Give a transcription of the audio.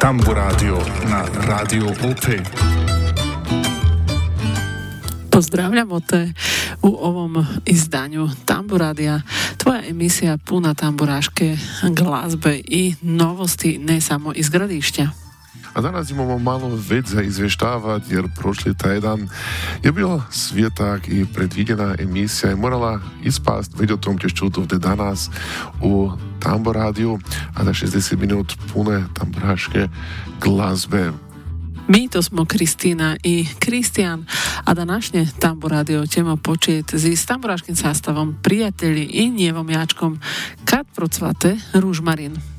Tamburádio na Rádio OP. Pozdravljamo te u ovom izdanju Tamburadija. Tvoja emisija puna tamburaške glazbe i novosti ne samo iz Gradišća. A danas imamo malo već za izvještavati, jer prošli tjedan je bio svijetak i predvidjena emisija je morala ispast, već o tom ćeš čuti ovdje danas u Tamburadiju, a da 60 minut pune tamburaške glazbe. Mi to smo Kristina i Kristijan, a današnje Tamburadio ćemo početi s tamburaškim sastavom Prijatelji i njevom jačkom Kad procvate ružmarin.